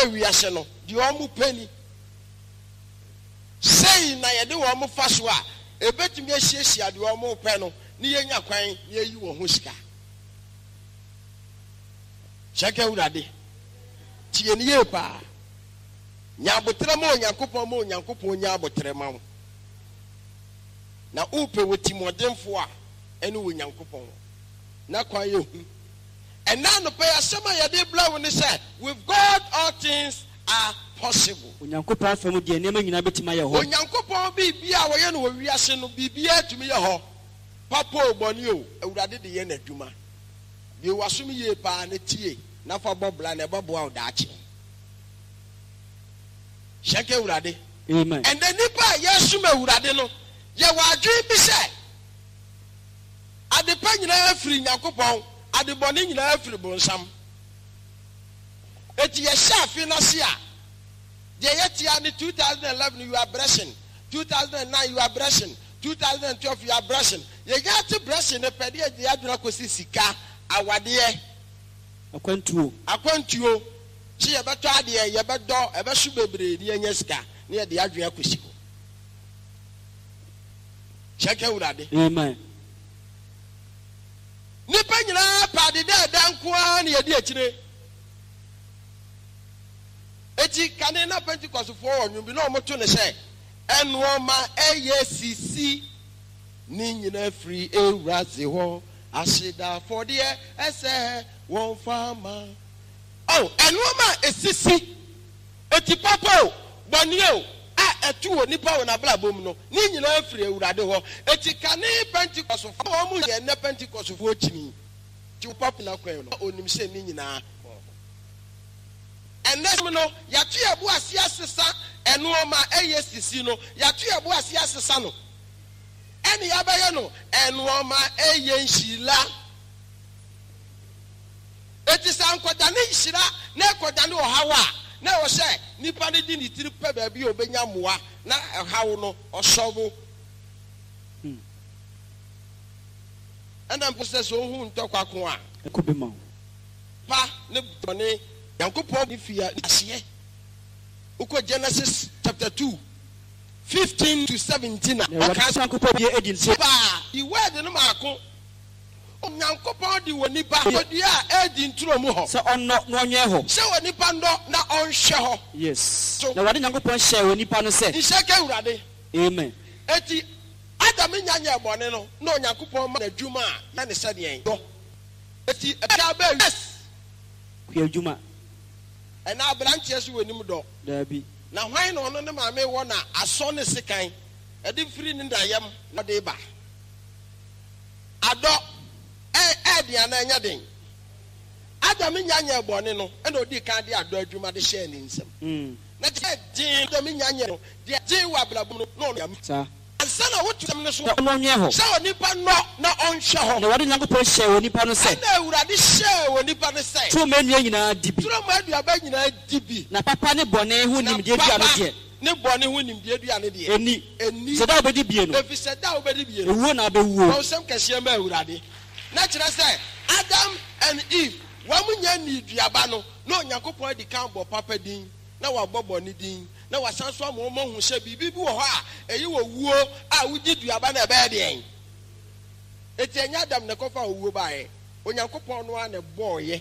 wiase no di omu peni sei na ye de omu fa so a ebetumi ahiesia de omu pe no ni yenya kwan ni ayi wo ho sika cheke urade tie ni ye pa nya abotre ma onyankopon nya abotre ma wo na upe wotimodemfo a ene onyankopon na kwan ye hu ena no pe asema ye de bla wo ne say with God all things are possible. Onyankopon fam de enema nyina betima ye ho. Onyankopon bibia wo ye no wiase no bibia atumi ye ho. Papa oboni o awurade de ye na adwuma. Bi wasum ye pa na tie na fa bobla na babo a daache. Shake awurade. Amen. And the nipa yesum awurade no ye wadwe bi say ade pa nyina afiri Nyankopon ade boni nyina afiri bonsam. Eti ye shafi no se a de yetia ni 2011 you are blessing, 2009 you are blessing, 2012 you are blessing. Ye get blessing e pede ye aduna kosi sika awade akwantuo si ye beto ade ye bedo e be su bebre ni anya sika ni ye de aduna kosi ko check urade. Amen. Ni pa nyina pa de dan ko an ye de akire eti kane na Pentecost for onwum bi na omoto ne se enoma eyesisi ni nyina free ewraze ho asida for de ese won fama oh enoma esisi eti papa boni o a etu oni pa wona bla bom no ni nyina free ewrade ho eti kane Pentecost for omu ye na Pentecost for chini ti papa na kwen no onim se ni nyina. And next no yatu ebu asia sesa enoma eyesisi no yatu ebu asia sesa no eni yabaye no enoma eyenshila eti sankoda ne nhira na ekoda ne ohawa na wo se nipa ne di ni tiri pe ba bi obenya moa na hawo no osobo anda mpose so hu ntokwa ko a ekobema pa ne bone Yankopon ni fia asiye uko Genesis chapter 2 15 to 17 Yankopon bi edin se ba the word no maako Yankopon di woni ba odua edin turo mu ho se onno no onye ho se woni pa ndo na onhwe ho yes na wade Yankopon hye woni pa no se nheke urade. Amen. Eti Adam nyanya ebone no na Yankopon ma adwuma na ne se de en eti ebia ba yes ku adwuma and now branches we nim do dabi na hwan no ne maame wo na aso ne sekan e de firi ni dayam na de ba ado dia na nya den Adam nyanya ebone no e na odi kan de ado adwuma de share ni nsem na de din Adam nyanya no de din wa blabum no no yam sa ansana wotu ne so no onye ho sa onipa no na onhwe ho na wade Yankopon hye woni pa no se na urade hye woni pa no se tro menu nyina dibi tro ma aduaba nyina dibi na papa ne bone hu nim de dua no de ne bone hu nim de dua ne de eni se da obedi bie no efi se da obedi bie no ewo na bewuo o sem kase ma urade na kire se Adam and Eve wa munya ni duaba no na Onyankopon di kan bo papa din na wa bobo ni din na wa sanso mo hu hye bibi bi wo ho a eyi wo wuo a wudi duaba na be de en eti enya Adam ne kofa wuo ba ye Onyankopon no a ne boye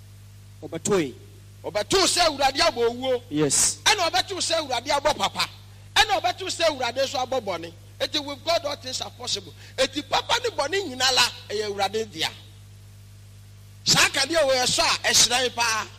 obeto se urade abo wuo yes and obeto se urade abo papa and obeto se urade so abo boni eti with God all things are possible eti papa ni boni nyina la e urade dia saka dia we so a ehran pa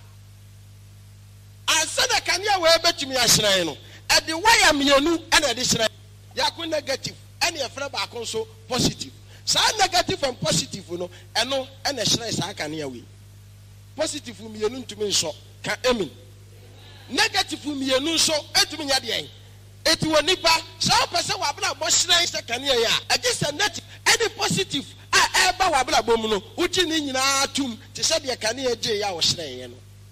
ansana kan ya we betumi ahran no e de wire mienu and e de hran yakun negative and e fra ba kon so positive sa negative and positive no eno e na hran sa kan ya we positive mienu ntumi nso ka amen negative mienu nso etumi nya de en eti woni pa sa person wa bla bo hran sa kan ya ya e just a negative any positive a eba wa bla bom no uchi ni nyina tum te se de kan ya je ya wo hran ye no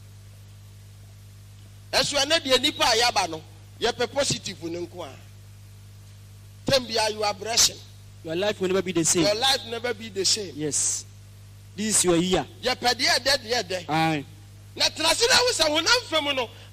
eso na de nipa ya ba no ye pe positive ne nko a tembia you are blessing your life will never be the same. Your life never be the same. Yes, this is your year. Ye pe de de aye na trasina wo sa honam fam no